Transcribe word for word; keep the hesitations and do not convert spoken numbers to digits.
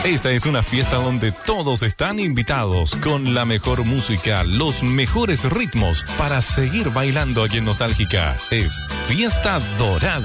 Esta es una fiesta donde todos están invitados con la mejor música, los mejores ritmos para seguir bailando aquí en Nostálgica. Es Fiesta Dorada.